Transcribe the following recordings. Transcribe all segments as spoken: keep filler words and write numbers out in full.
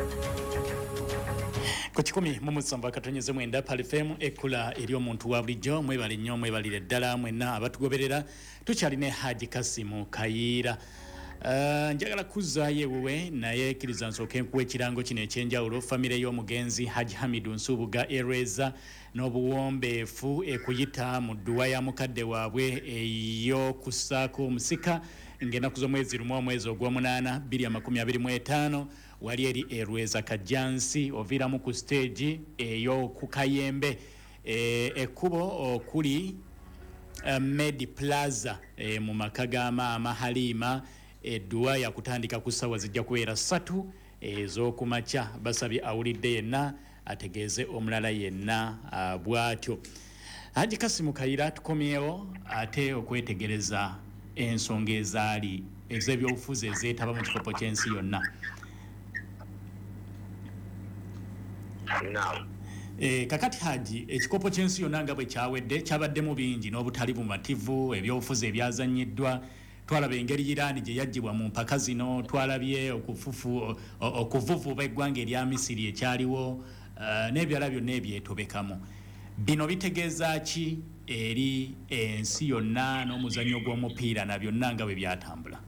Kuchikumi mumusamba katonyeze mwenda palifemu ekula eri omuntu wa bulijjo mwebale nnyo mwebalire ddala mwenna abatugoberera tukyaline Haji Kasimu Kayiira. Uh, njagala kuzaayo ewuwe naye kkiriza nsooke nkuwa ekirango kino ekyenjawulo famire y'omugenzi Haji Hamidu Nsubuga Ereza n'obuwombeefu ekuyita mu dduwa ya mukadde waabwe ey'okussaako omusika ng'ennaku z'omwezi lumu omwezi ogw'omunaana bbiri amakumi abiri mu etaano wali eri Erweza Kajjansi oviiramu ku stage ey'oku Kayembe e, ekkubo okuli uh, Medi Plaza e, mu maka ga maama Halima edduwa yakutandika ku ssaawa zijja kubeera ssatu ez'okumakya basabye awulidde yenna ategeeze omulala yenna uh, bw'atyo. Haji Kasimu Kayiira tukomyewo ate okwetegereza ensonga ezaali ez'ebyobufuzi ezeetaba mu kikopo ky'ensi yonna. No. E, kakati Haji ekikopo ky'ensi yonna nga bwe kyawedde kyabaddemu bingi n'obutali bumativu ebyobufuzi ebyazannyiddwa. Twalabye engeri Iran gye yaggyibwa mu mpaka zino, twalabye okufufu okuvuvuba eggwanga erya Misiri ekyaliwo uh, n'ebirala byonna ebyetobekamu. Bino bitegeeza ki eri ensi yonna n'omuzannyo gw'omupiira na byonna nga bwe byatambula?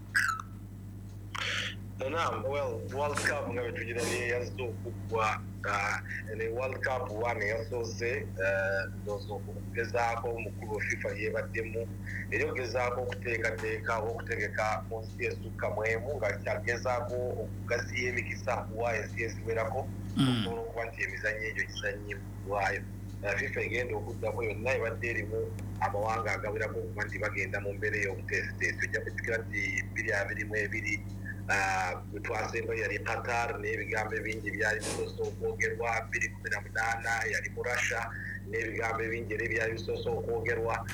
Naam, well, World Cup nga bwe tugira yazze okuggwa ne World Cup one yasoose ndozo okugezaako omukulu wa FIFA yeebaddemu era ogezaako okuteekateeka okutegeka mu nsi esukka mu emu nga kyagezaako okugaziya emikisa wa ensi eziwerako okusobola okuba nti emizannyo egyo gizannyibwayo. FIFA egenda okuddako yonna ebadde erimu amawanga agawerako okuba nti bagenda mu mbeera ey'obuteesiteesi ojja kutikira nti bbiri abiri mu ebiri bwe twasemba yali Qatar n'ebigambo ebingi byali bisoose okwogerwa, bbiri kumi na munaana yali mu Russia n'ebigambo ebingi era ebyali bisoose okwogerwa.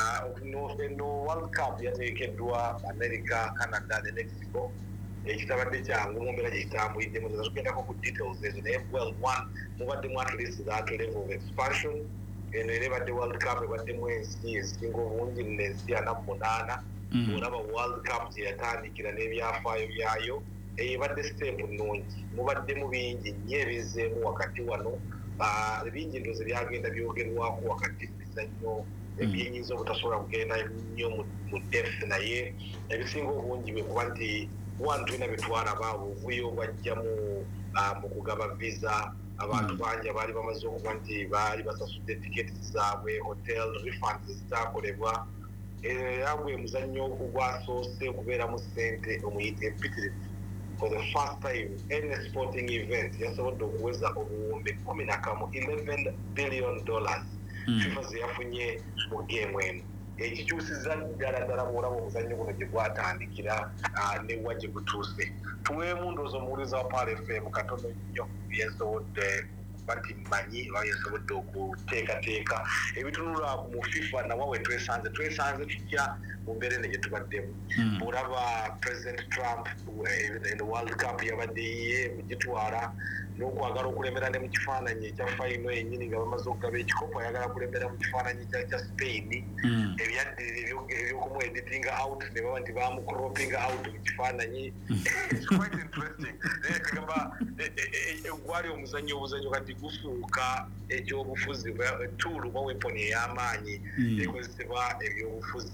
No World Cup yateekeddwa America, Canada ne Mexico. Ekitabadde kyangu mu mbeera gye kitambuliddemu tugendako ku details ezo naye well one mubaddemu at least that level of expansion. Eno era ebadde World Cup ebaddemu ensi ezisinga obungi n'ensi ana mu munaana. Olaba World Cup gye yatandikira n'ebyafaayo byayo ebadde step nnungi mubaddemu bingi nnyo ebizzeemu wakati wano bingi ndoozi byagenda byogerwako wakati mu bizannyo ebiyinza obutasobola kugenda nnyo mu depth naye ebisinga obungi bwe kuba nti one tulina bye twalaba obuvuyo bwajjamu mu kugaba visa abantu bangi abaali bamaze okuba nti baali basasudde tiketi zaabwe hotel refunds zitaakolebwa. Yabwe muzannyo ogwasoose okubeeramu ssente omuyite empitirivu for the first time any sporting event yasobodde okuweza obuwumbi kumi na kamu eleven billion dollars FIFA ze yafunye mu geemu eno. Ekikyusiza ddala ddala bw'olaba omuzannyo guno gye gwatandikira ne wa gye gutuuse. Tuweemu ndowooza omuwuliza wa P A R F M katono nnyo byensobodde bati manyi bayesobodde okuteekateeka ebitunula mu FIFA nawa we twesanze twesanze tujja mu mbeera eno gye tubaddemu. Bw'olaba President Trump the World Cup yabadde ye mugitwala n'okwagala okulemera ne mu kifaananyi ekya fayino yennyini nga bamaze okugaba ekikopo ayagala kulemera mu kifaananyi kya Spain ebyaddirira ebyokumu editinga out ne baba nti bamukropinga out mu kifaananyi. It's quite interesting. Kagamba gwali omuzannyo obuzannyo kati gufuuka ekyobufuzi tool oba weapon ey'amaanyi ekozesebwa ebyobufuzi.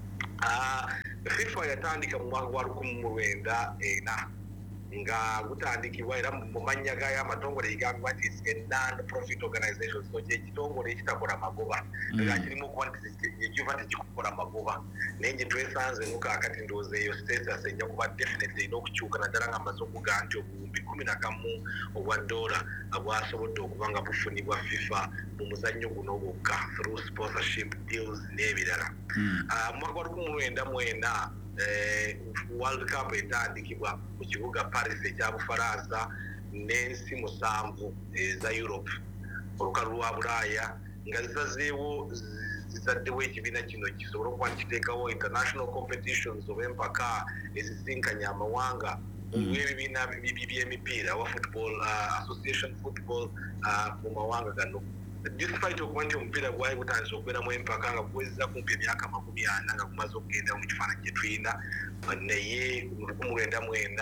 FIFA yatandika mu mwaka gwa lukumi mu lwenda ena nga gutandikibwa era mu mannya gayo amatongole egambibwa nti it's a non-profit organization, so ekitongole ekitakola magoba nga kirimu okuba nti kiva tekikukola magoba. Naye nje twesanze mukaakati ndowooza eyo status ejja kuba definitely erina okukyuka naddala nga mmaze okugaa nti obuwumbi kumi na kamu obwa dola bwasobodde okuba nga bufunibwa FIFA mu muzannyo guno gwokka through sponsorship deals n'ebirala. Mu mwaka gwa lukumi mu lwenda mu ena World Cup etandikibwa mu kibuga Paris ekya Bufaransa n'ensi musanvu eza Europe olukalu lwa Bulaaya nga zisazeewo zizaddewo ekibiina kino kisobole okuba nkiteekawo international competitions oba empaka ezisinkanya amawanga olw'ebibiina by'emipiira wa football association football mu mawanga gano. Despite okuba nti omupiira gwali gutandise okubeeramu empaka nga guwezezza kumpi emyaka makumi ana nga gumaze okugenda mu kifaananyi kye tulina naye mu lukumi lwenda mu ena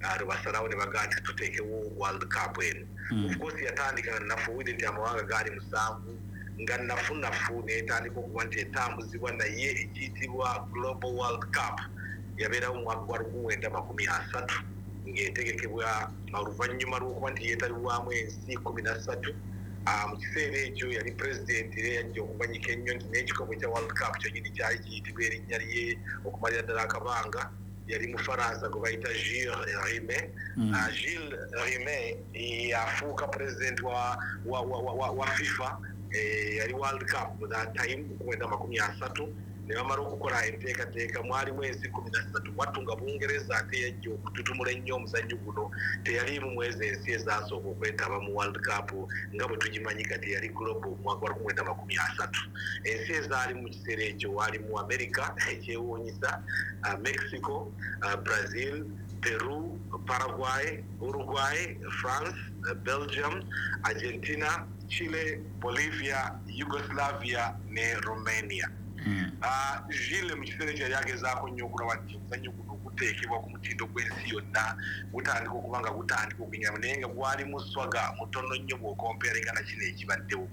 rubasalawo ne baganda tuteekewo World Cup eno of course yatandika nafuwide nti amawanga gaali musanvu nga nafunafu netandika okuba nti etambuzibwa naye ekiyitibwa Global World Cup yabeerawo mu mwaka gwa lukumi lwenda makumi asatu ng'etegekebwa oluvannyuma lw'okuba nti yeetaliwamu ensi kumi na ssatu mu kiseera ekyo yali pulezidenti era yajja okumanyika ennyo nti n'ekikopo kya World Cup kyonyini kyali kiyitibwa erinnya lye okumalira ddala akabanga yali mu Faransa gwe bayita Gilles Rimet. Gilles Rimet yafuuka pulezidenti wa, wa, wa, wa, wa FIFA yali World Cup mu that time mu mwenda makumi asatu ne bamala okukola enteekateeka mwalimu ensi kumi na ssatu mwatunga Bungereza ate yajja okututumula ennyo omuzannyo guno teyaliimu mwezi ensi ezasooka okwetaba mu World Cup nga bwe tugimanyi kati yali global mu mwaka wa mwenda makumi asatu. Ensi ezaali mu kiseera ekyo waalimu America ekyewuunyisa, uh, Mexico, uh, Brazil, Peru, Paraguay, Uruguay, France, uh, Belgium, Argentina, Chile, Bolivia, Yugoslavia ne Romania. Mm. Uh, Gilles mu kiseera ekyo yali agezaako nnyo okulaba nti omuzannyo guno guteekebwa ku mutindo gw'ensi yonna gutandika okuba nga gutandika okunyama naye nga gwali mu swaga mutono nnyo bw'okompeeringa na kino ekibaddewo.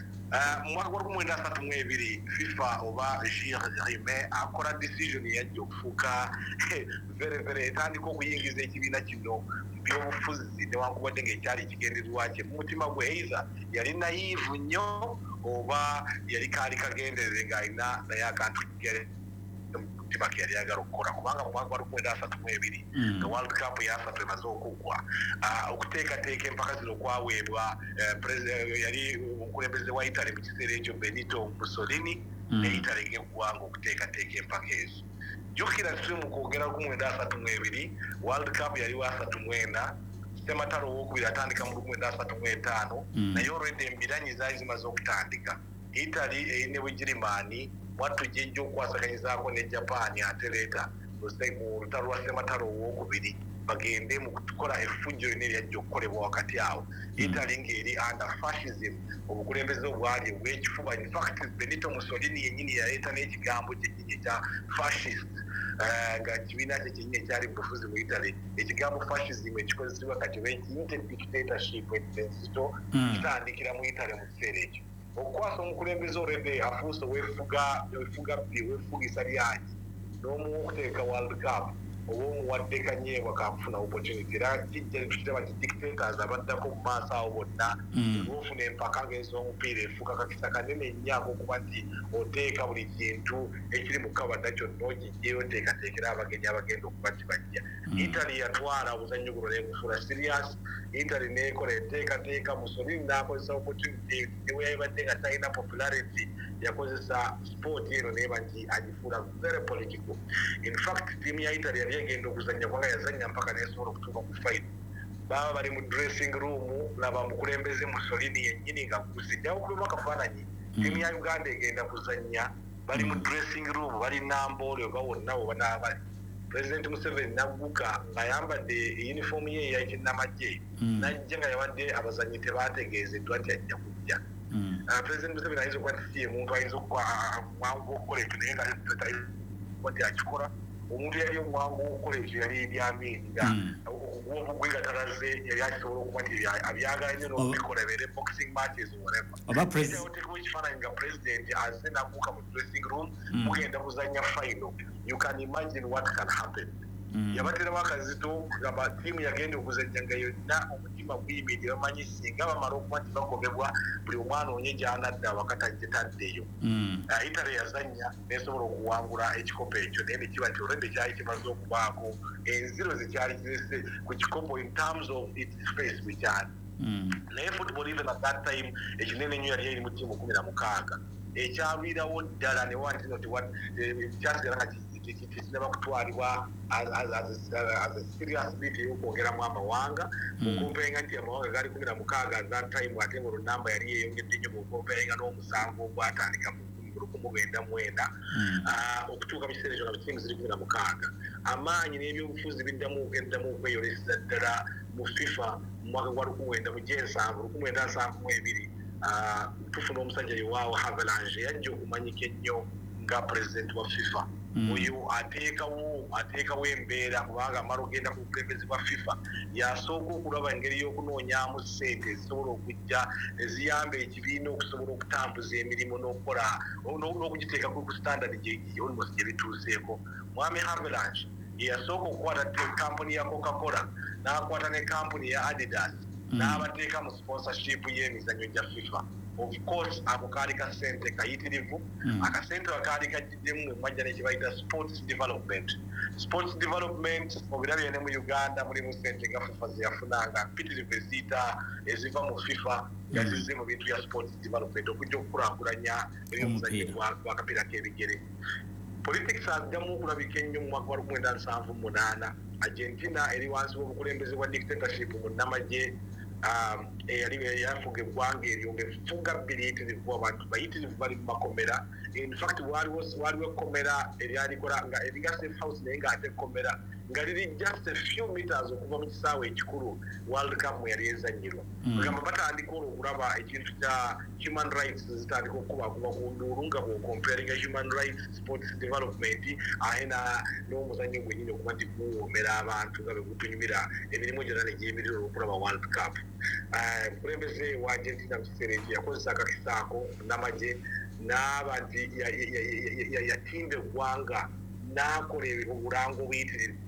mu mwaka gwa lukumi lwenda asatu mu ebiri FIFA oba Gilles Rimet akola decision yajja okufuuka very very etandika okuyingiza ekibiina kino mu byobufuzi newankubadde ng'ekyali ekigendererwa kye mu mutima gwe either yali nayivu nnyo oba yali kaali kagenderere ng'alina naye akantu mutima ke yali ayagala okukola kubanga mu mwaka gwa lukumi lwenda asatu mu ebiri nga World Cup eyasatu emaze okuggwa okuteekateeka empaka zino kwaweebwa yali omukulembeze wa Italy mu kiseera ekyo Benito Mussolini ne Italy ng'eggwanga okuteekateeka empaka ezo. Jjukira tuli mu kwogera lukumi lwenda asatu mu ebiri World Cup yali wa asatu mu ena Sematalo owokubiri atandika mu lukumi lwenda asatu mu etaano naye olwedde embiranyi zaali zimaze okutandika. Italy eyine Bugirimaani mwattu jjejja okwasaganyizaako ne Japan ate leeta mu lutalo lwa Sematalo owokubiri bagende mu kukola effujjo yonna eryajja okukolebwa wakati awo. Italy ng'eri under fascism obukulembeze obwali obw'ekifuba. In fact Benito Mussolini yennyini yaleeta n'ekigambo kyennyini ekya fascist nga kibiina kye kyennyini ekyali bufuzi mu Italy. Ekigambo fascism ekikozesebwa kati bwekiyite dictatorship enzito kitandikira mu Italy mu kiseera ekyo. Okukwasa omukulembeze olwedde afuuse weefuga weefuga bbi weefugisa lyanyi n'omuwa okuteeka World Cup oba omuwadde kanyeebwa kaakufuna opportunity era kijja tukiraba nti dictators abaddako mu maaso awo bonna bwofuna empaka ng'ez'omupiira efuuka kakisa kanene nnyo ak'okuba nti oteeka buli kintu ekiri mu kabada kyonna okijjeyo oteekateekera abagenyi abagenda okuba nti bajja. Italy yatwala obuzannyo guno n'egufuula serious. Italy n'ekola enteekateeka. Mussolini n'akozesa opportunity newe yabadde nga talina popularity yakozesa sport eno neeba nti agifuula very political. In fact tiimu ya Italy yali egenda okuzannya kubanga yazannya mpaka n'esobola okutuuka ku final. Baba bali mu dressing room laba mukulembeze Mussolini yennyini nga gusijjawo kulema akafaananyi tiimu ya Uganda egenda kuzannya bali mu dressing room bali namboole oba wonna oba n'abali. President Museveni nagguka ng'ayambadde uniform ye eyakinnamagye najja nga yawadde abazannyi tebaategeezeddwa nti ajja kujja. President Museveni ayinza okuba nti si ye muntu ayinza okwangu okukola ekyo naye nga nti akikola. Omuntu yali omwangu okukola ekyo yali Idi Amin nga obugwe nga talaze yali akisobola okuba nti abyagala nnyo n'okubikola beere boxing matches whatever. Oteekawo ekifaananyi nga president azze n'agguka mu dressing room mugenda kuzannya final. You can imagine what can happen. Yabateramu akazito nga tiimu yagenda okuzannya nga yonna omutima guyimiridde bamanyi singa bamala okuba nti bagobebwa buli omwana onye gy'anadda awaka tajje taddeyo. Italy yazannya n'esobola okuwangula ekikopo ekyo naye ne kiba nti olwedde kyali kimaze okubaako enziro zekyali zirese ku kikopo in terms of its face bwe kyali. Naye football even at that time ekinene nnyo yali eri mu ttiimu kumi na mukaaga. Ekyalwirawo ddala ne wanti no kyasigala nga kisinaba kutwalibwa as a serious bit ey'okwogeramu amawanga okumpenga nti amawanga gali kumi na mukaaga that time ate ng'olunamba yali yeeyongedde nnyo bw'okumpenga n'omusango ogwatandika mu lukumi lwenda mu ena okutuuka mu kiseera ekyo nga ttiimu ziri kumi na mukaaga. Amaanyi n'ebyobufuzi biddamu okuddamu okweyolesa ddala mu FIFA mu mwaka gwa lukumi lwenda mu gyensanvu lukumi lwenda nsanvu mu ebiri tufuna omusajja Joao Havelange yajja okumanyika ennyo nga president wa FIFA oyo ateekawo ateekawo embeera kubanga amala ogenda ku bukulembeze bwa FIFA yasooka okulaba engeri y'okunoonyaamu ssente ezisobola okujja eziyamba ekibiina okusobola okutambuza emirimu n'okukola n'okugiteeka ku standard almost gye bituuseeko. Mwami Havelange yasooka okukwata kampuni ya Coca-Cola n'akwata ne kampuni ya Adidas n'abateeka mu sponsorship y'emizannyo gya FIFA. Of course ako kaali kasente kayitirivu akasente akaali kagiddemu mwajja nekibayita sports development. Sports development obirabye ne mu Uganda mulimu sente nga FIFA zeyafunanga mpitirivu eziyita eziva mu FIFA nga zizze mu bintu ya sports development okujja okukulaakulanya ebyomuzannyo gw'akapiira k'ebigere. Politics addamu okulabika ennyo mu mwaka wa lukumi nsanvu mu munaana. Argentina eri wansi w'obukulembeze bwa dictatorship mu nnamagye eyali yafuga eggwanga eryo ng'efuga biyitirivu abantu bayitirivu bali mu makomera. In fact waliwo ekkomera eryalikola nga eringa safe house naye ng'ate ekkomera nga liri just a few meters okuva mu kisaawe ekikulu World Cup mwe yali ezannyirwa. Kugamba batandika olwo okulaba ekintu kya human rights zitandika okubakuba ku nduulu nga bw'okomparinga human rights sports development aye n'omuzannyo gwennyini okuba nti guwoomera abantu nga bwe gutunyumira emirimu gyonna ne gyeyimirira olw'okulaba World Cup. Omukulembeze wa Argentina mu kiseera ekyo yakozesa akakisaako n'amagye n'aba nti yatimba eggwanga n'akola obulango obuyitirivu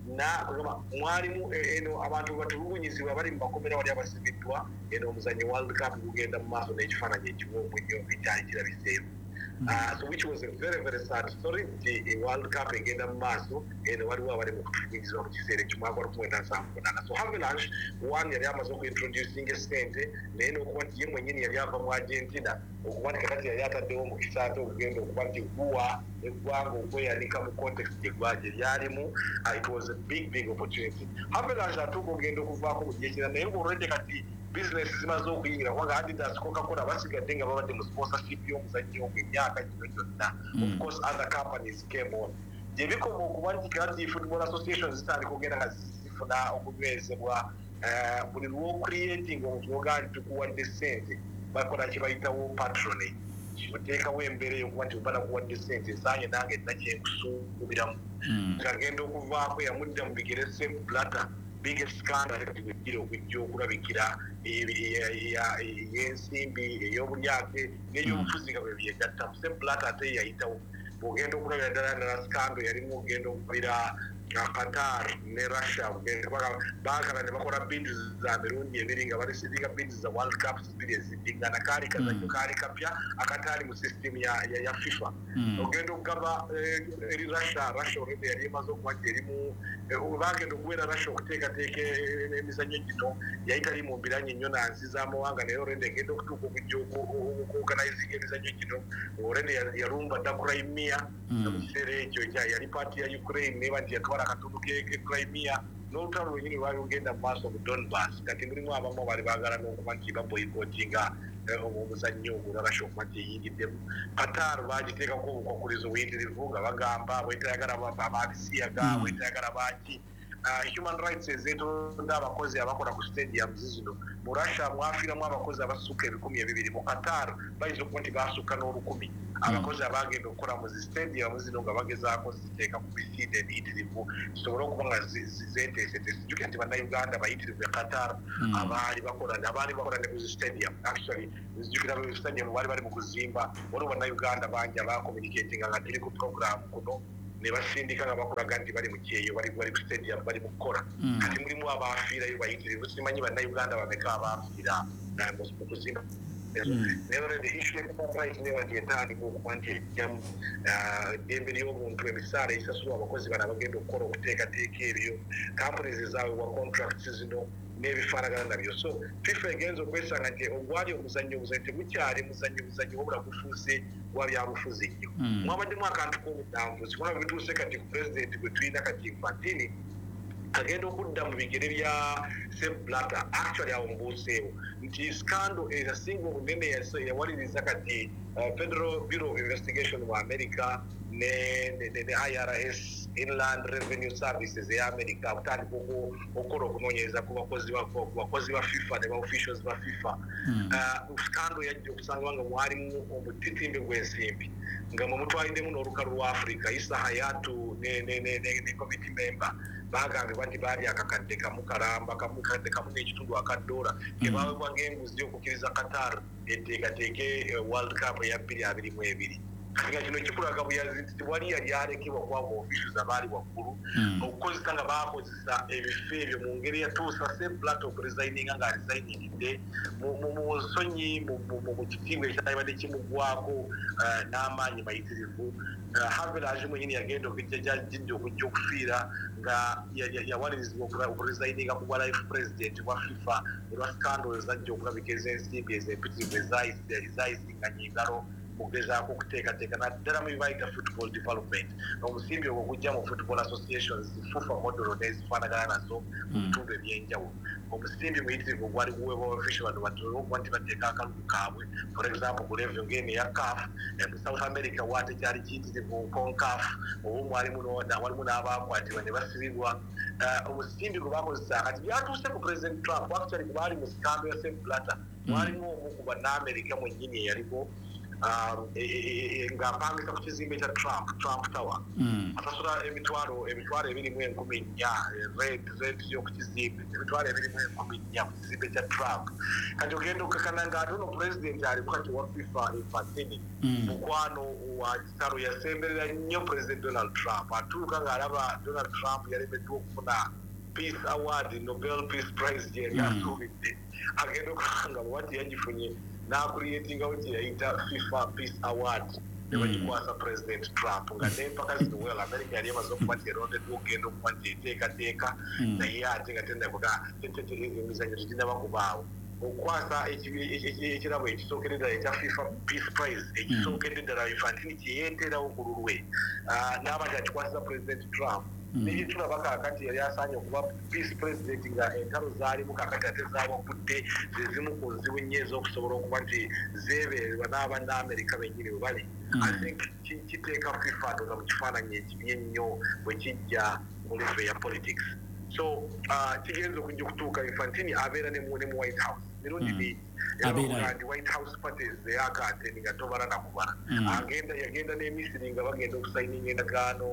mwalimu eno abantu batulugunyizibwa bali mu makomera wali abasibiddwa eno omuzannyo World Cup gugenda mu maaso n'ekifaananyi ekiwoomu ennyo ekyali kirabiseemu. Uh, so which was a very very sad story. The World Cup egenda mu maaso eno waliwo abali mu kutulugunyizibwa mu kiseera ekimwaka wa lukumi nsanvu mu munaana. So Havelange one yali amaze okuintroducing esente naye n'okuba nti ye mwennyini yali ava mu Argentina okuba nti kakati yali ataddewo mu kisaate okugenda okuba nti guwa eggwanga okweyanika mu context gy'eggwanga eryalimu. It was a big big opportunity. Havelange atuuka ogenda okuvaako mu gyekira naye ng'olwedde kati business zimaze okuyingira kubanga Adidas Coca-Cola basigadde nga babadde mu sponsorship y'omuzannyo ogwo emyaka gino gyonna. Of course other companies came on. Gye bikoma okuba nti kati football association zitandika okugenda nga zifuna okunywezebwa buli lw'ocreating omuntu wogaa nti tukuwadde ssente bakola kye bayitawo patronage. Oteekawo embeera y'okuba nti obala kuwadde ssente esaanye nange nakyenkusuubiramu. Ngagenda okuvaako yamudda mu bigere Sepp Blatter biggest scandal ekigire okujja okulabikira y'ensimbi ey'obulyake n'ey'obufuzi nga bwe byegatta. Sepp Blatter ate yayitawo bw'ogenda okulabira ddala ddala scandal yalimu ogenda okubira Qatar ne Russia baakala ne bakola bids za mirundi ebiri nga balisiringa bids za World Cup zibiri eziddingana kaali kazannyo kaali kapya akataali mu system ya ya FIFA. Ogenda okugaba eri Russia Russia olwedde yali emaze okuba nti erimu bagenda okuwera Russia okuteekateeka emizannyo gino yali tali mu mbiranye nnyo nansi z'amawanga naye olwedde egenda okutuuka okujja okuorganizinga emizannyo gino olwedde yalumba dda Crimea mu kiseera ekyo yali paati ya Ukraine neba nti yatwala akatundu ke Crimea n'olutalo lwenyini lwali lugenda mu maaso mu Donbass. Kati mulimu abamu bali baagala n'okuba nti baboyikotinga omuzannyo ogwo Russia okuba nti eyingiddemu. Qatar baagiteekako obukwakulizo buyitirivu nga bagamba bwetayagala babisiyaga bwetayagala baaki. Human rights ezeetonda abakozi abakola ku stadiums zino mu Russia mwafiiramu abakozi abasukka ebikumi ebibiri. Mu Qatar bayinza okuba nti baasukka n'olukumi abakozi abagenda okukola mu zi stadium zino nga bagezaako ziteeka ku bisinde ebiyitirivu zisobole okuba nga zeeteeseteese. Jjukira nti bannayuganda bayitirivu e Qatar abaali bakola abaali bakola ne ku zi stadium actually zijjukira bwe stadium baali bali mu kuzimba waliwo bannayuganda bangi abaakommunicatinga nga teri ku program kuno ne basindika nga bakulaga nti bali mu kyeyo bali bali ku stadium bali mu kukola. Kati mulimu abaafiirayo bayitirivu simanyi bannayuganda bameka abaafiira mu kuzimba. Never the issue of rights never get done okuba nti ejjamu eddembe ly'obuntu emisaala egisasulwa abakozi bano abagenda okukola okuteekateeka ebyo companies ezaweebwa contracts zino n'ebifaanagana nabyo. So FIFA egenza okwesanga nti ogwali omuzannyo omuzannyo tegukyali muzannyo muzannyo wabula gufuuse gwa byabufuzi nnyo. Mwabaddemu akantu k'obudambuzi kubanga bituuse kati ku pulezidenti gwe tulina kati Infantini agenda okudda mu bigere bya Sepp Blatter. Actually awo mbuuseewo nti scandal eyasinga obunene yawaliriza kati Federal Bureau of Investigation mu America ne I R S Inland Revenue Services ya America kutandika okukola okunoonyereza ku bakozi ku bakozi ba FIFA ne ba officials ba FIFA. Scandal yajja okusanga nga mwalimu omutitimbe gw'ensimbi nga mu mutwaliddemu n'olukalu lwa Africa Issa Hayatu ne ne ne ne committee member bagambye nti baali akakadde kamu kalamba kamu kadde kamu n'ekitundu akadola ke baweebwa ng'enguzi okukkiriza Qatar etteekateeke World Cup ya bbiri abiri mu ebiri. Nga kino kikulaga buyazi nti wali yali alekebwa kwaba officials abaali waggulu okukozesa nga baakozesa ebifo ebyo mu ngeri yatuusa semblat okuresigninga nga alisigninidde mu nsonyi mu kitimba ekyalibadde kimugwako n'amaanyi mayitirivu. Haverage mwenyini yagenda okujja jjidde okujja okufiira nga yawalirizibwa okuresigninga ku bwa life president wa FIFA olwa scandal ezajja okulabika ez'ensimbi ez'empitirivu ezayisinganya engalo mugezaako okuteekateeka naddala mu bibayita football development omusimbi ogwo gujja mu football associations fufa modelo n'ezifaanagana nazo mu bitundu ebyenjawulo. Omusimbi muyitirivu gwali guweebwa official bano batole okuba nti bateeka akalulu kaabwe for example ku level ng'eno eya CAF mu South America waate kyali kiyitirivu CONCAF obu mwalimu walimu n'abaakwatibwa ne basibibwa. Omusimbi gwe baakozesa kati byatuuse ku President Trump actually kubaali mu scandal ya Sepp Blatter mwalimu omu ku bannamerika mwennyini eyaliko ng'apangisa ku kizimbe kya Trump Trump Tower asasula emitwalo emitwalo ebiri mu enkumi nnya red red y'oku kizimbe emitwalo ebiri mu enkumi nnya ku kizimbe kya Trump. Kati ogenda okukakana ng'ate ono president aliku kati wa FIFA Infantini mukwano wa kitalo yasemberera nnyo President Donald Trump atuuka ng'alaba Donald Trump yalemeddwa okufuna Peace Award Nobel Peace Prize gye yasuubidde agenda okukanga bwati yagifunye n'akuliyetingawo kye yayita FIFA Peace Award ne bagikwasa President Trump nga n'empaka zino well America yali emaze okuba nti erondeddwa okugenda okuba nti eteekateeka naye ate nga tendakoga emizannyo teginaba kubaawo okukwasa ekirabo ekisookedde ddala ekya FIFA Peace Prize ekisookedde ddala Infantini kye yeeteerawo ku lulwe n'aba nti akikwasiza President Trump niye tulaba kaakati yali asaanye okuba peace president nga entalo zaalimu kaakati ate zaabagudde zezimu ku nzibu nnyo ez'okusobola okuba nti zeebeerwa n'abannamerika bennyini bwe bali. I think kiteeka FIFA ndoza mu kifaananyi ekibi ennyo bwe kijja mu level ya politics. So kigenza okujja okutuuka Infantini abeera ne mu White House mirundi mingi ndi White House parties eyakaate nga tobala nakubala agenda yagenda n'emisiri nga bagenda okusayininga endagaano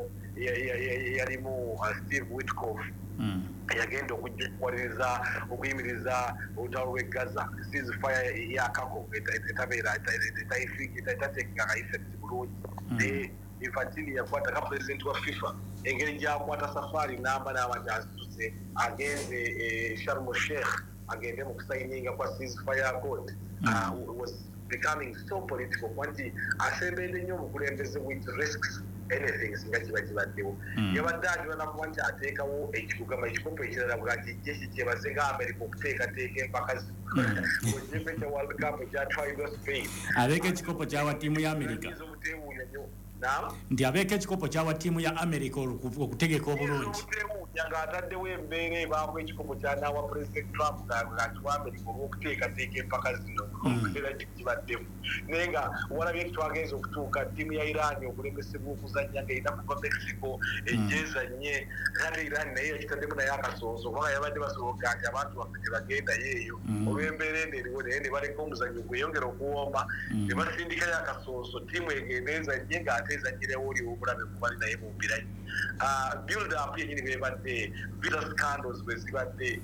yalimu Steve Witkoff yagenda okujja okuwaliriza okuyimiriza olutalo lw'e Gaza ceasefire yakako etabeera etateekeka ka effect bulungi. Infantini yakwata ka president wa FIFA engeri gyakwata safari n'amba n'aba gyasituse agenze Sharm el Sheikh agende mu kusayininga kwa ceasefire accord was becoming so political kwanti asembedde nnyo obukulembeze with risks anything singa kiba kibaddewo yabadde agirana kuba nti ateekawo ekikugamba ekikopo ekirala bwa nti jeshi kyebaze nga America okuteekateeka empaka ku kimbe kya World Cup ekyatwalibwa Spain abeeko ekikopo kyawa ttiimu ya America nti abeeko ekikopo kyawa ttiimu ya America okutegeka obulungi nga ataddewo embeera ebaamu ekikopo kyanaawa President Trump ng'akiwa America olw'okuteekateeka empaka zino okubeera kibaddemu naye nga walabye twagenza okutuuka ttiimu ya Iran okulemesebwa okuzannya ng'erina kuva Mexico ejjeezanye ate Iran naye yakitaddemu naye akasooso kubanga yabadde basoboka nti abantu baffe tebagendayo eyo olw'embeera eno eriwo naye ne baleka omuzannyo gweyongera okuwomba ne basindikayo akasooso ttiimu egenda ezannye ng'ate ezannyirewo oli obulabe kubali naye mumbirayo build up yenyini bebadde visa scandals bwe zibadde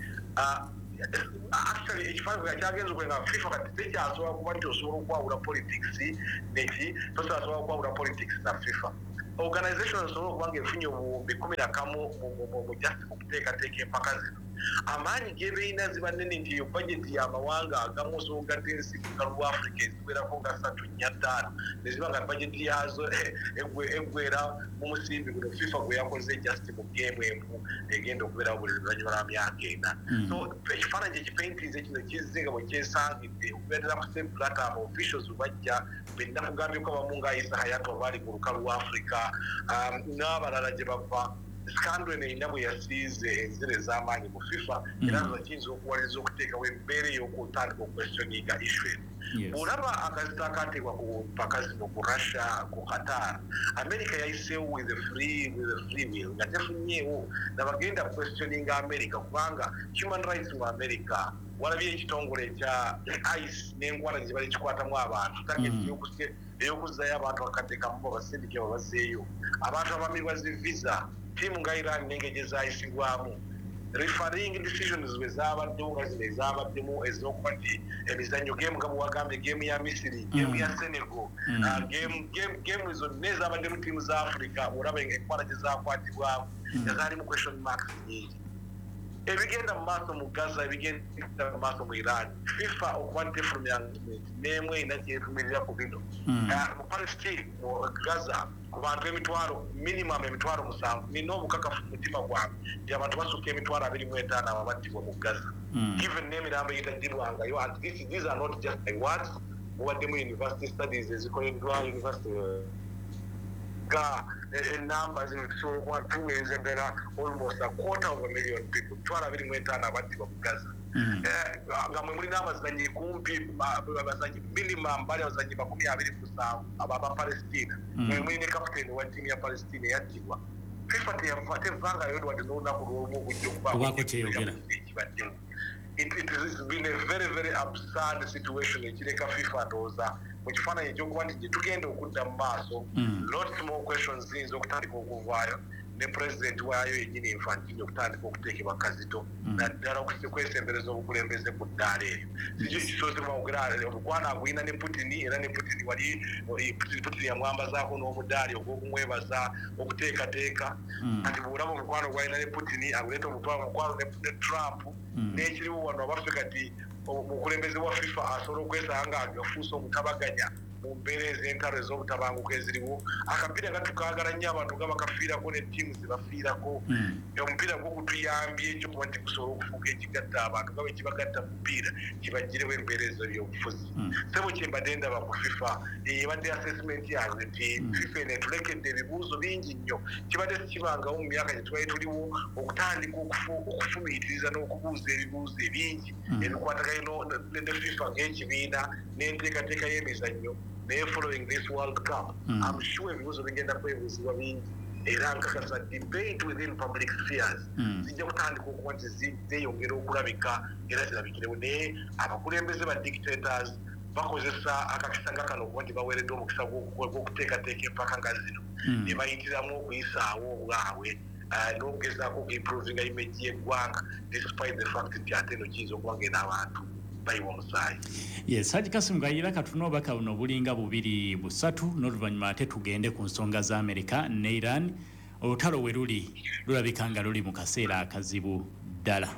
actually ekifaananyi kyagenza okwenga FIFA kati tekyasobola kuba nti osobola okwawula politics neki tosobola okwawula politics na FIFA organization esobola okuba ng'efunye obuwumbi kumi na kamu mu just okuteekateeka empaka zino amaanyi g'ebeeyina ziba nnene nti eyo bajeti y'amawanga agamu osobola ogatta ensi ku lukalu lwa Africa eziwerako nga ssatu nnya ttaano ne ziba nga bajeti yazo eggwera mu musimbi guno FIFA gwe yakoze just mu geemu emu egenda okubeerawo buli luvannyuma lwa myaka ena. So ekifaananyi ekipaintize kino kizze nga bwe kyesangidde okubeerera ku Sepp Blatter aba officials bajja benna kugambyeko abamu nga Issa Hayatou abaali ku lukalu lwa Africa n'abalala gye bava scandal eno erina bwe yasiize enzira ez'amaanyi mu FIFA era nga kiyinza okuwaliza okuteekawo embeera ey'okutandika okwestioninga issue eno. Bw'olaba akazito akateebwa ku mpaka zino ku Russia, ku Qatar, America yayiseewo with a free with a free will nga tefunyeewo nabagenda questioninga America kubanga human rights mu America walabye ekitongole ekya ICE n'enkwala gye bali kikwatamu abantu target ey'okuzzayo abantu bakateekamu abasindike babazzeeyo abantu abamibwa zi visa ttiimu nga Iran n'engege zaayisibwamu referring decisions bwe zaabaddewo nga zino ezaabaddemu ez'okuba nti emizannyo game nga bwewagambye game ya Misiri game ya Senegal game zonna ezaabaddemu ttiimu za Africa olaba enkwala gye zaakwatibwamu nga zaalimu question marks nyingi. Ebigenda mu maaso mu Gaza ebigenda mu maaso mu Iran FIFA okuba ntefulumya n'emu erina kyetumirira ku bino mu Palestine mu Gaza ku bantu emitwalo minimum emitwalo musanvu nina obukakafu mu mutima gwange nti abantu basukka emitwalo abiri mu etaano ababattibwa mu Gaza given n'emirambo egitaddibwangayo and these are not just my words mubaddemu university studies ezikoleddwa university ga enamba zisobola okuba tuweza ddala almost a quarter of a million people mitwalo abiri mu etaano abattibwa mu Gaza nga mwe mulina abazanyi kumpi abazanyi minimum bali abazanyi makumi abiri mu musanvu abapalestina mwe mulina kapiteeni wa ttiimu ya Palestina eyattibwa. FIFA tevanga yodwadde n'olunaku lw'omu okujja okubaako kyeyogera. It, it has been a very very absurd situation ekireka FIFA ndowooza mu kifaananyi ekyokuba nti gye tugenda okudda mu maaso lots more questions ziyinza okutandika okuvaayo ne president waayo yennyini Infantino okutandika okuteekebwa kazito naddala okwesembereza obukulembeze ku ddaala eryo. Sikyo kisoosebwa okugera omukwano agulina ne Putin era ne Putin wali Putin yamwambazaako n'omudaali ogw'okumwebaza okuteekateeka kati bw'olaba omukwano gwalina ne Putin aguleeta omukwano ne Trump n'ekiriwo wano abaffe kati omukulembeze wa FIFA asobola okwesanga nga agafuusa omutabaganya mu mbeera ez'entalo ez'obutabanguko eziriwo. Akapiira nga tukaagala nnyo abantu nga bakafiirako ne ttiimu ze bafiirako omupiira gw'okutuyambye ekyokuba nti gusobola okufuuka ekigatta abantu nga bwe kibagatta mu mupiira kibaggirewo embeera ezo ebyobufuzi. Ssebo kye mbadde ndaba ku FIFA ebadde assessment yange nti FIFA eno etulekedde ebibuuzo bingi nnyo kibadde sikibangawo mu myaka gye twali tuliwo okutandika okufumiitiriza n'okubuuza ebibuuzo ebingi ebikwataganye ne FIFA ng'ekibiina n'enteekateeka y'emizannyo naye following this World Cup I'm sure ebibuuzo bigenda kwebuuzibwa bingi era nkakasa debate within public spheres zijja kutandika okuba nti zeeyongera okulabika era zirabikirewo naye abakulembeze ba dictators bakozesa akakisa nga kano okuba nti baweereddwa omukisa gw'okuteekateeka empaka nga zino ne bayitiramu okuyisaawo obwabwe n'okugezaako okuimprovinga image y'eggwanga despite the fact nti ate eno kiyinza okuba ng'ena abantu bayiwa omusaayi. Yes, Haji Kassim Gayira katuno obubaka buno bulinga bubiri busatu n'oluvannyuma ate tugende ku nsonga za America ne Iran. Olutalo we luli lulabika nga luli mu kaseera akazibu ddala.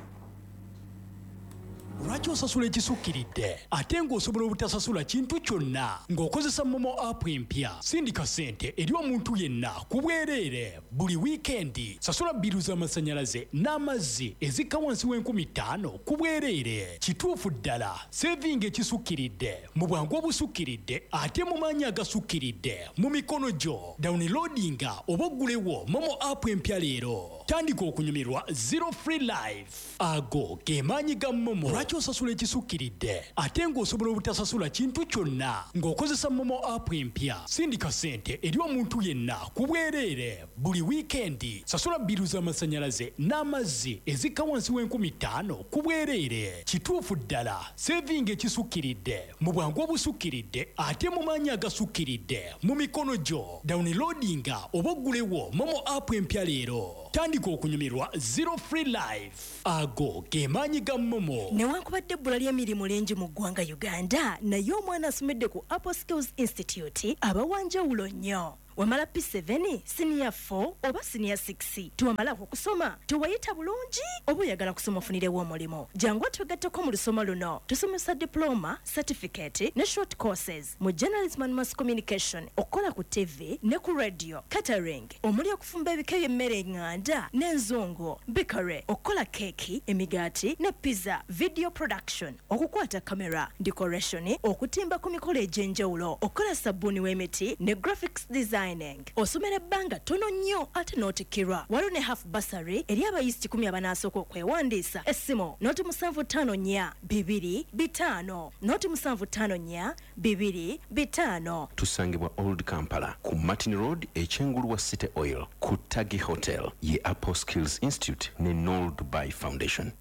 Lwaki osasula ekisukkiridde ate ng'osobola obutasasula kintu kyonna ng'okozesa Momo app empya? Sindika ssente eri omuntu yenna ku bwereere buli wiikendi. Sasula bbiiru z'amasannyalaze n'amazzi ezikka wansi w'enkumi ttaano ku bwereere. Kituufu ddala sevinga ekisukkiridde mu bwangu obusukkiridde ate mu maanyi agasukkiridde mu mikono gyo. Downloadinga oba oggulewo Momo app empya leero. Tandika okunyumirwa zero free life. Ago ge maanyi ga Momo. Lwaki osasula ekisukkiridde ate ng'osobola obutasasula kintu kyonna ng'okozesa Momo app empya? Sindika ssente eri omuntu yenna ku bwereere buli wiikendi. Sasula bbiiru z'amasannyalaze n'amazzi ezikka wansi w'enkumi ttaano ku bwereere. Kituufu ddala sevinga ekisukkiridde mu bwangu obusukkiridde ate mu maanyi agasukkiridde mu mikono gyo. Downloadinga oba oggulewo Momo app empya leero. Tandika okunyumirwa zero free life. Ago ge maanyi ga Momo. Newankubadde ebbula ly'emirimu lingi mu ggwanga Uganda, naye omwana asomedde ku Apple Skills Institute abawanjawulo nnyo. Wamala P seven, Senior four oba Senior six. Tuwamala okusoma, tuwayita bulungi oba oyagala kusoma ofunirewo omulimo. Jangu twegatteko mu lusoma luno. Tusomesa diploma, certificate ne short courses mu journalism and mass communication, okukola ku T V ne ku radio, catering, omuli okufumba ebika by'emmere eŋŋanda n'enzungu, bakery, okukola keeki, emigaati ne pizza, video production, okukwata kamera, decoration, okutimba ku mikolo egy'enjawulo, okukola sabbuuni w'emiti ne graphics design dining. Osomera ebbanga tono nnyo ate n'otikirwa. Waliwo ne half bursary eri abayizi kikumi abanasooka okwewandiisa. Essimu noti musanvu ttaano nnya bibiri bitaano noti musanvu ttaano nnya bibiri bitaano. Tusangibwa Old Kampala ku Martin Road ekyengulu wa City Oil ku Tagi Hotel ye Apple Skills Institute ne Noel Dubai Foundation.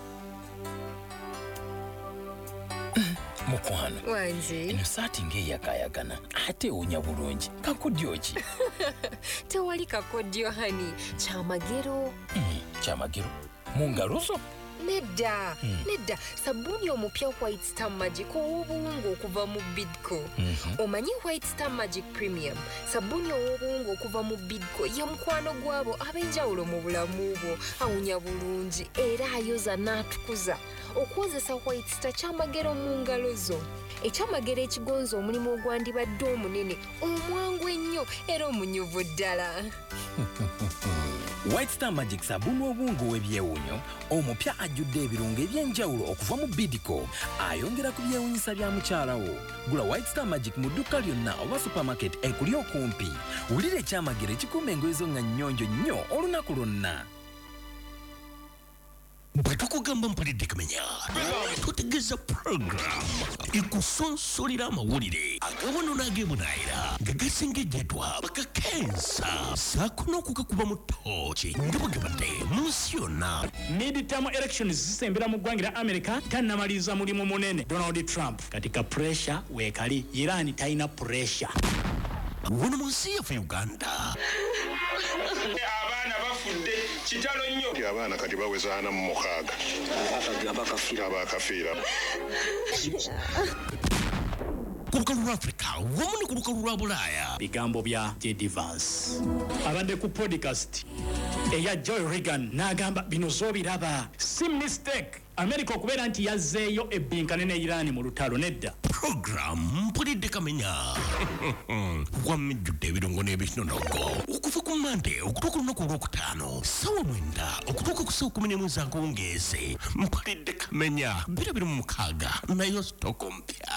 Mukwano wanji eno saati ng'eyakayagana ate ewunya bulungi kakodyo ki? tewali kakodyo hani kyamagero. Mm, kyamagero mu ngalo zo? Nedda mm. nedda sabuni omupya White Star Magic ow'obuwungu okuva mu Bidco. Mm-hmm. Omanyi White Star Magic Premium sabuni ow'obuwungu okuva mu Bidco ye mukwano gwabo ab'enjawulo mu bulamu bwo, awunya bulungi era ayoza n'atukuza. Okukozesa White Star kyamagero mu ngalo zo. Ekyamagero ekigonza omulimu ogwandibadde omunene omwangu ennyo era omunyuvu ddala. White Star Magic sabuni obungu w'ebyewunyo omupya ajjudde ebirungo eby'enjawulo okuva mu Bidco ayongera ku byewunyisa bya mukyalawo. Gula White Star Magic mu dduka lyonna oba supermarket ekuli okumpi. Wulira ekyamagero ekikuuma engoye zo nga nnyonjo nnyo olunaku lwonna. Bwetukugamba mpulidde Kamenya tutegeeza program ekusonsolera amawulire agawono n'ageemunaayira nga gasengejjedwa bakakensa saako n'okugakuba mu ttooki nga bwegebadde mu nsi yonna. Mid-term elections zisembera mu ggwanga lya America tannamaliza mulimu munene Donald Trump katika pressure weekali Iran talina pressure. Wano mu nsi yaffe Uganda abaana bafudde kitalo nnyo. Abaana kati baweza ana mu mukaaga abakafiira ku lukalu lwa Africa wamu ne ku lukalu lwa Bulaaya. Bigambo bya J D Vance abadde ku podcast eya Joy Reagan n'agamba bino zoobiraba si mistake America okubeera nti yazzeeyo ebbinkane ne Iran mu lutalo nedda. Program mpulidde Kamenya wamijjudde ebirungo n'ebinonogo okuva ku Mande okutuuka olunaku olwokutaano ssaawa mwenda okutuuka ku ssaawa kumi n'emu ez'akawungeezi. Mpulidde Kamenya biro biri mu mukaaga nayo sitoko mpya.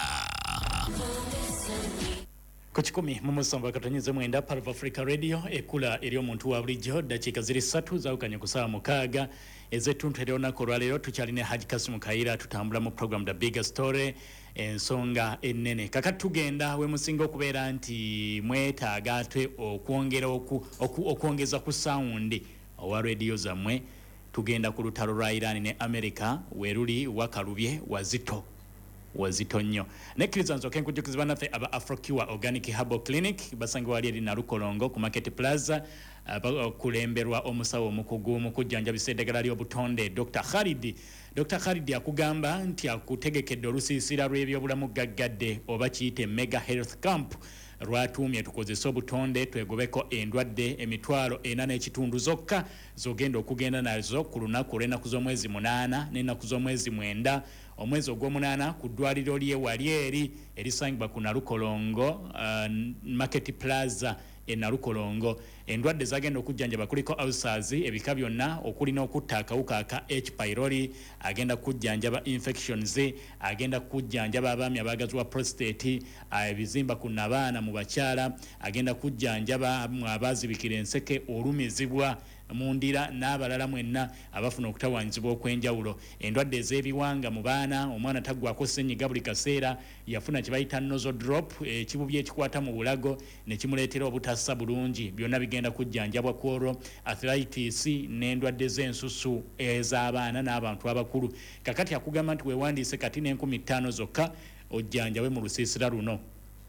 Ku kikumi mu musanvu akatonnyeze mwenda Part of Africa Radio ekula eri omuntu wa bulijjo ddakiika ziri ssatu zaawukanye ku ssaawa mukaaga ez'ettuntu ery'olunaku olwaleero tukyalina Haji Kasimu Kayiira tutambula mu program The Bigger Story ensonga ennene. Kakati tugenda we musinga okubeera nti mwetaaga ate okwongera okwongeza ku sound owa radio zammwe tugenda ku lutalo lwa Iran ne America weruli wakalubye wazito wazito nnyo. Nekkiriza nsoke nkujjukiza bannaffe aba Afrocure Organic Herbal Clinic basangibwa wali eri Nalukolongo ku Market Plaza kulemberwa omusawo omukugu mu kujjanjabisa eddagala ly'obutonde Doctor Khalid. Doctor Khalid akugamba nti akutegekedde olusiisira lw'ebyobulamu gaggadde oba kiyite Mega Health Camp lwatuumye tukozesa obutonde twegobeko endwadde emitwalo ena n'ekitundu zokka zogenda okugenda nazo ku lunaku olw'ennaku z'omwezi munaana n'ennaku z'omwezi mwenda omwezi ogw'omunaana ku ddwaliro ly'ewali eri erisangibwa ku Nalukolongo uh, Market Plaza e Nalukolongo. Endwadde zagenda okujjanjaba kuliko ulcers ebika byonna okulina okutta akawuka aka H pylori agenda kujjanjaba infections agenda kujjanjaba abaami abagazwa prostate ebizimba ku nabaana mu bakyala agenda kujjanjaba abazibikira enseke olumizibwa mundira n'abalala mwenna abafuna okutawaanyizibwa okwenjawulo. Endwadde ez'ebiwanga mu baana omwana taggwako ssenyiga buli kaseera yafuna kye bayita nozo drop ekibubi ekikwata mu bulago ne kimuleetera obutassa bulungi byonna bigenda kujjanjabwa kwolwo arthritis n'endwadde z'ensusu ez'abaana n'abantu abakulu. Kakati akugamba nti weewandiise kati n'enkumi ttaano zokka ojjanjawe mu lusiisira luno.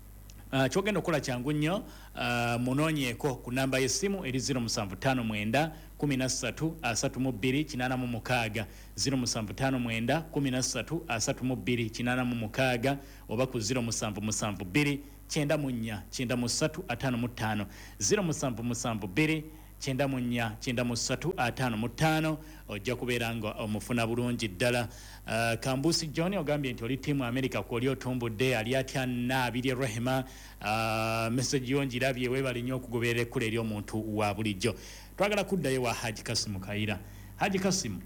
Uh, kyogenda okukola kyangu nnyo uh, munoonyeeko ku namba y'essimu eri zero musanvu ttaano mwenda kumi na ssatu asatu mu bbiri kinaana mu mukaaga zero musanvu ttaano mwenda kumi na ssatu asatu mu bbiri kinaana mu mukaaga oba ku zero musanvu musanvu bbiri kyenda mu nnya kyenda mu ssatu ataano mu ttaano zero musanvu musanvu bbiri kyenda mu nnya kyenda mu ssatu ataano mu ttaano ojja kubeera nga omufuna bulungi ddala. Uh, Kambusi John ogambye nti oli tiimu America kwoli otumbudde ali atya Naabiri Rehema uh, message yo ngirabye weebale nnyo okugoberera ekkula eri omuntu wa bulijjo. Twagala kuddayo wa Haji Kasimu Kayiira. Haji Kasimu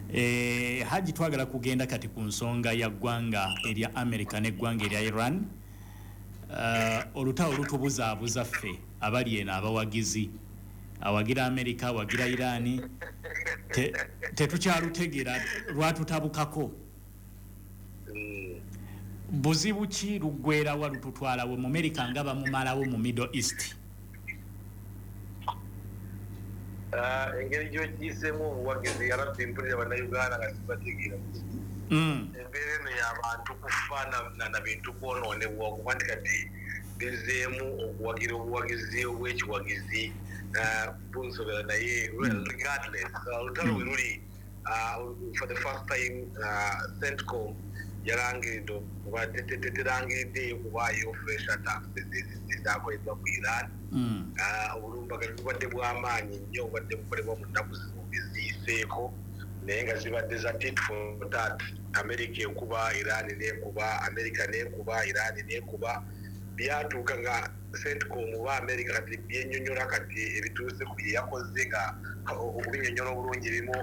eh haji twagala kugenda kati ku nsonga ya ggwanga erya America ne ggwanga erya Iran. Uh, olutawo lutubuzaabuza ffe abali eno abawagizi awagira America awagira Irani te, tetukyalutegera lwatutabukako buzibu ki lugwera wa lututwalawo mu America nga bamumalawo mu Middle East. Uh, engeri gyokiyisemu obuwagizi yarabimpulira bannayuganda nga sibategeera embeera eno y'abantu kufaana na bintu kwonoonebwa okuba nti kati bizeemu okuwagira obuwagizi obw'ekiwagizi bunsobera naye regardless olutalo we luli for the first time Centcom yalangiridde oba terangiriddeyo kubaayo fresh attacks ezakoleddwa ku Iran. Obulumbaganyi bubadde bw'amaanyi nnyo obadde bukolebwa mu nnaku zino biziyiseeko naye nga zibadde za tit for tat. America ekuba Iran n'ekuba, America n'ekuba Iran n'ekuba, byatuuka nga Centcom oba America kati byennyonnyola kati ebituuse ku bye yakoze nga okubinyonnyola obulungi ebimu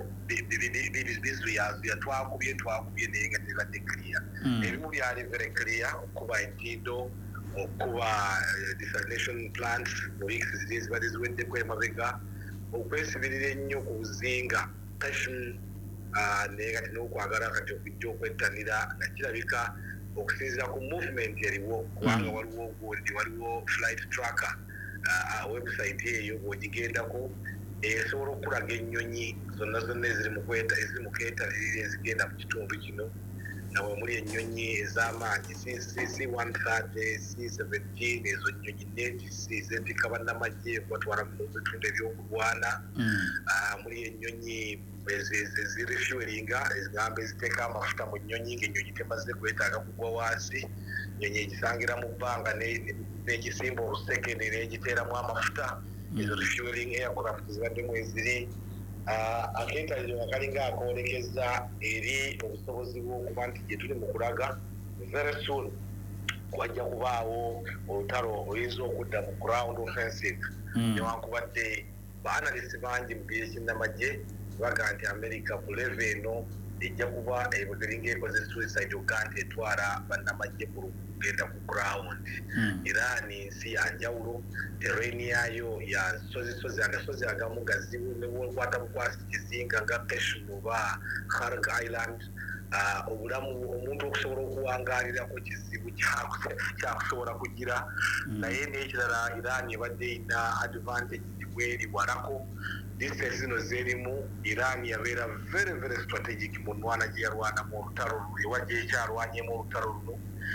bizuyazuya twakubye twakubye naye nga tebadde clear. Ebimu byali very clear okuba entindo okuba desalination plants mu weeks ziri zibadde ziweddeko emabega okwesibirira ennyo ku buzinga Kashmir naye kati n'okwagala kati okujja okwettanira nga kirabika okusinziira ku movement eriwo kubanga waliwo gundi waliwo flight tracker website eyo bw'ogigendako esobola okulaga ennyonyi zonna zonna eziri mu kweta eziri mu keetalirira ezigenda mu kitundu kino nawe muri ennyonyi ez'amaanyi C one thirty C seventeen ezo nnyonyi netisi zempika bannamagye kubatwala mu bitundu ebyokulwana muri ennyonyi ezirefuelinga ezigamba eziteeka amafuta mu nnyonyi ng'ennyonyi temaze kwetaaga kugwa wansi nnyonyi egisangira mu bbanga n'egisimba oluseke n'egiteeramu amafuta ezo refueling aircraft zibaddemu eziri akeetaliriro nga kalinga akoolekeza eri obusobozi bw'okuba nti gye tuli mu kulaga very soon wajja kubaawo olutalo oyinza okudda mu ground offensive newankubadde baanalisi bangi mu byekinnamagye baga nti America ku leve eno ejja kuba eringa ekoze suicide okuga nti etwala bannamagye kugenda ku ground. Iran nsi ya njawulo, terrain yayo ya nsozisozi agasozi agamu gazibu nebwokwata bukwasi kizinga nga Kashmir oba Kharg Island. Obulamu omuntu okusobola okuwangalira ku kizibu kyakusobola kugira naye n'ekirala Iran ebadde ina advantage bweri walako distance zino zerimu. Iran yabeera very very strategic mu nwana gye yalwanamu olutalo luno ewajja ekyalwanyemu olutalo luno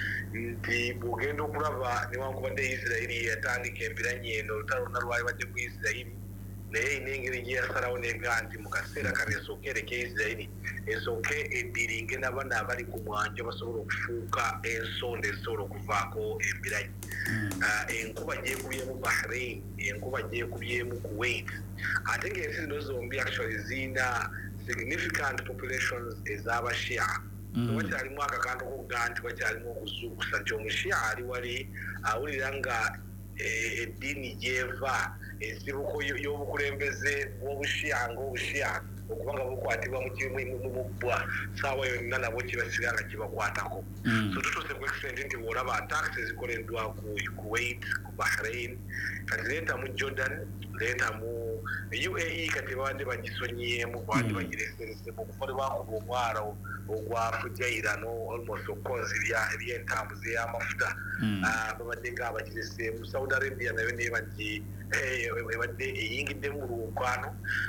nti bw'ogenda okulaba newankubadde Isirairi yatandika empiranyi eno olutalo luna lwali badde ku Isirairi naye ina engeri gye yasalawo neega nti mu kaseera kano esooke ereke Isirairi esooke ediringe n'abaana abali ku mwanja basobola okufuuka ensonda ezisobola okuvaako empiranyi. Enkuba gyekubyemu Bahrain, enkuba gyekubyemu Kuwait, ate ng'ensi zino zombi actually zina significant populations ez'abashia. Wakyalimu akakantu okuga nti wakyalimu okuzuukusa nti omushia ali wali awulira nga eddiini gyeva ensibuko y'obukulembeze bw'obushia ng'obushia okuba nga bukwatibwa mu bbwa saawa yonna nabo kibasiga nga kibakwatako. So tutuuse ku extent nti bw'olaba attacks ezikoleddwa ku Kuwait, ku Bahrain, kati leeta mu Jordan, leeta mu U A E kati babadde bagisonyiyeemu babadde bagireeseresemu okufa lwakuba omwalo ogwafujjaira no almost okukoza ebyentambuza ey'amafuta babadde nga abagireseemu. Saudi Arabia nayo neebagi ebadde eyingiddemu lwokwano.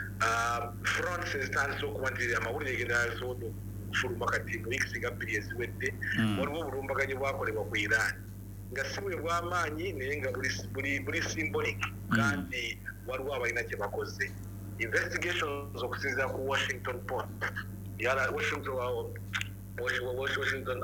France ezitandise okuba nti amawulire genda yasobola okufuluma kati mu wiikisi nga bbiri eziwedde waliwo obulumbaganyi bwakolebwa ku Iran nga si bwe bw'amaanyi naye nga buli symbolic kandi waliwo abalina kye bakoze. Investigations okusinziira ku Washington Post yala Washington Washington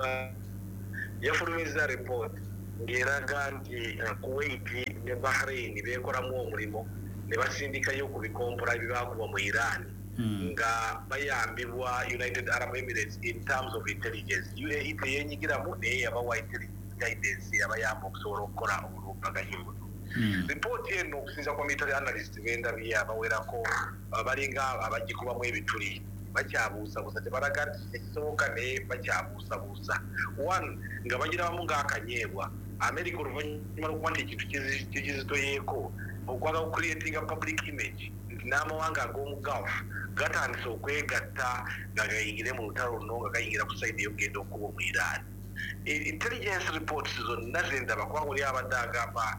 yafulumiza report ng'eraga nti Kuwait ne Bahrain beekolamu omulimu ne basindikayo ku bikompola ebibakuba mu Iran nga bayambibwa United Arab Emirates in terms of intelligence. U A E teyeenyigiramu naye yabawa guidance yabayamba okusobola okukola obulumbaganyi buno. Ripooti eno okusinza kwa military analyst b'endabye abawerako balinga abagikubamu ebituli bakyabuusabuusa tebalaga nti ekisoboka naye bakyabuusabuusa one nga bagirawamu ng'akanyeebwa America oluvannyuma lwokuba nti ekintu kizitoyeeko okwaga kucreatinga public image nti n'amawanga ag'omu Gulf gatandise okwegatta nga gayingire mu lutalo luno nga gayingira ku sayidi ey'okugenda okuba mu Iran. Intelligence reports zonna zendaba kubanga oli abadde agamba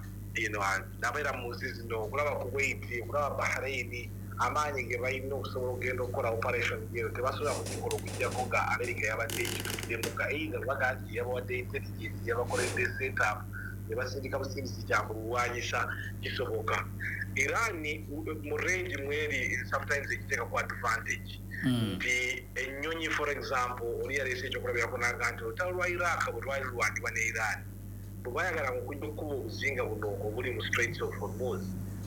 nabeera mu nsi zino okulaba ku Kuwait okulaba Bahrain amaanyi ge balina okusobola okugenda okukola operation gero tebasobola kugikola okuggyako nga America yabadde ekituddemu nga either baga nti yabawadde intelligence yabakoledde setup ne basindika busindisi kyakulwanyisa kisoboka. Iran mu range mweri sometimes ekiteeka ku advantage nti ennyonyi for example oli yaleese ekyokulabirako naga nti olutalo lwa Iraq bwe lwali lulwanibwa ne Iran bwe bayagala okujja okukuba obuzinga buno obuli mu Straits of Hormuz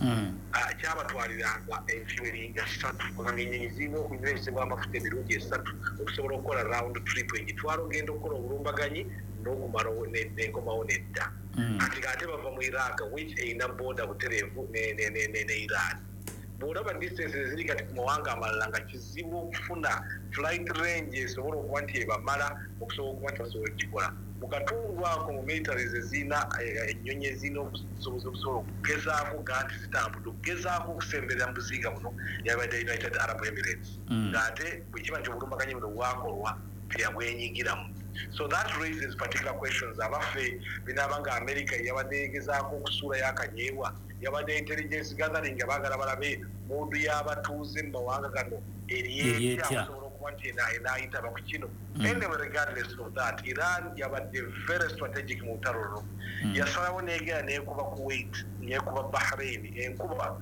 kyabatwaliranga enfiweringa ssatu kubanga ennyonyi zirina okunywesebwa amafuta emirundi esatu okusobola okukola round trip egitwala ogenda okukola obulumbaganyi n'okumalawo n'enkomawo nedda kati ng'ate bava mu Iraq which erina booda butereevu ne Iran. Bw'olaba distance eziri kati ku mawanga amalala nga kizibu okufuna flight range esobola okuba nti ebamala okusobola okuba nti basobola okukikola mu katundu ako mu militaries ezirina ennyonyi ezirina obusobozi obusobola okugezaako ga nti zitambudde okugezaako okusemberera mu buzinga buno yabadde United Arab Emirates ng'ate bwe kiba nti obulumbaganyi buno bwakolwa teyabwenyigiramu. So that raises particular questions. Abaffe binaaba nga America yabadde yegezaako okusuula yakanyeebwa yabadde intelligence gathering abaagala balabe mundu y'abatuuze mu mawanga gano eri etya asobola okuba nti enaayitaba ku kino. Anyway, regardless of that, Iran yabadde very strategic mu lutalo luno. Yasalawo neegera neekuba Kuwait neekuba Bahrain enkuba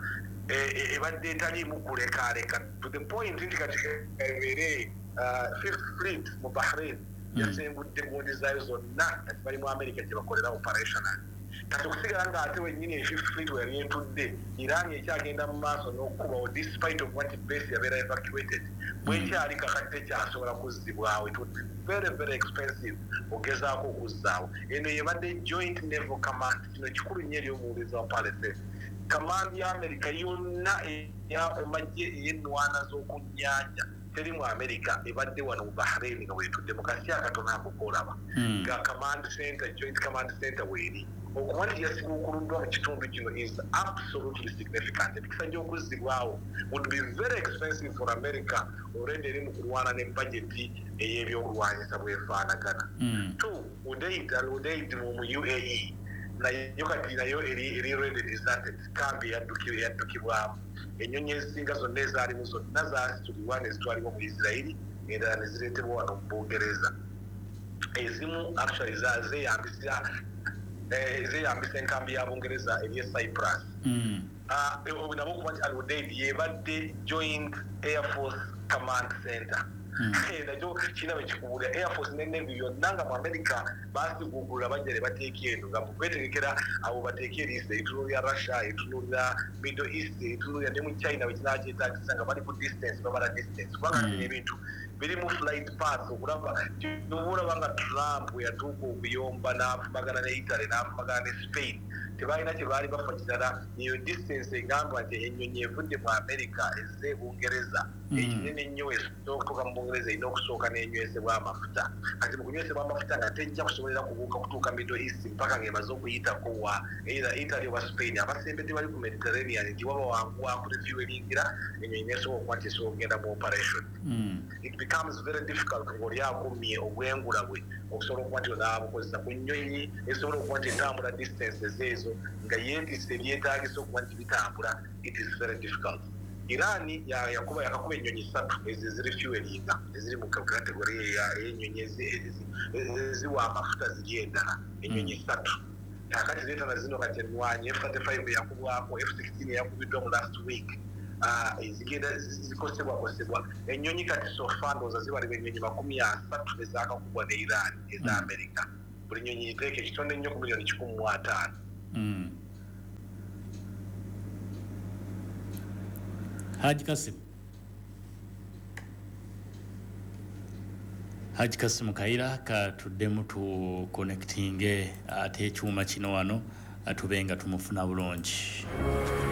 ebadde etaliimu kulekaaleka to the point nti kati ebeere Fifth Fleet mu Bahrain yasengudde gundi zaayo zonna kati bali mu America gye bakolera operational. Kati okusigala ng'ate wennyini e-Fifth Fleet we yali entudde Iran ekyagenda mu maaso n'okukubawo despite of what base yabeera evacuated bwekyali kakati tekyasobola kuzzibwawo. It would be very very expensive ogezaako okuzzaawo. Eno yebadde Joint Naval Command kino kikulu nnyo eri omuwuliza wa Palestine. Command ya America yonna amagye ey'ennwana z'oku nnyanja teri mu America ebadde wano mu Bahrain nga weetudde mu kasya akatono ako koolaba nga command center joint command center weeri okuba nti yasiguukuluddwa mu kitundu kino is absolutely significant. Emikisa gy'okuzzibwawo would be very expensive for America already eri mu kulwana ne budgeti ey'ebyokulwanyisa bwefaanagana. Two, Udeid al Udeid mu U A E nayo kati nayo eri ready deserted kambi yaddukibwamu. Ennyonyi ezisinga zonna ezaalimu zonna zaasitulibwa ne zitwalibwa mu Isirairi endala ne zireetebwa wano mu Bungereza. Ezimu actually zeeyambisa zeeyambisa enkambi ya Bungereza eri e Cyprus. Nabo okuba nti Al Udeid yebadde Joint Air Force Command Center. Nakyo kirina bwe kikubuulira Air Force ne Navy yonna nga mu America baasiguugulula bajja ne bateeka eno nga betegekera abo bateeka eriisa etunuulira Russia etunuulira Middle East etunuulira ne mu China bwe kinaakyetaagisa nga bali ku distance babala distance kubanga bino ebintu biri mu flight paths okulaba nobuulaba nga Trump bwe yatuuka okuyomba n'afumagana ne Italy n'afumagana ne Spain tebalina kye baali bafa kirala eyo distance egamba nti ennyonyi evudde mu America ezze e Bungereza ekinene ennyo esooka mu Bungereza erina okusooka n'enywesebwa amafuta. Kati mu kunywesebwa amafuta nga tejja kusobolera kubuuka kutuuka Middle East mpaka ng'emaze okuyitako wa either Italy oba Spain. Abasembedde bali ku Mediterranean nti waba wanguwaku refuelingira ennyonyi neesobola okuba nti esobola okugenda mu operation. It becomes very difficult ng'oli akumye obwengula bwe okusobola okuba nti onaabukozesa ku nnyonyi esobola okuba nti etambula distances ezo nga yeetisse ebyetaagisa okuba nti bitambula. It is very difficult. Iran yakuba yakakuba ennyonyi ssatu ezo ezirefuelinga eziri mu kategori y'ennyonyi eziwa amafuta ziri endala ennyonyi ssatu. Kakati zeetana zino kati ennwanyi F thirty-five yakubwako F sixteen yakubiddwa mu last week zigenda zikosebwakosebwa. Ennyonyi kati sofa ndowooza zibalibwa ennyonyi makumi asatu ezaakakubwa ne Iran eza America. Buli nnyonyi giteeka ekitonde nnyo ku miliyoni kikumi mu ataano. Haji Kasim Haji Kasim Kaira katuddemu tu connectinge ate ekyuma kino wano atubenga tumufuna bulungi.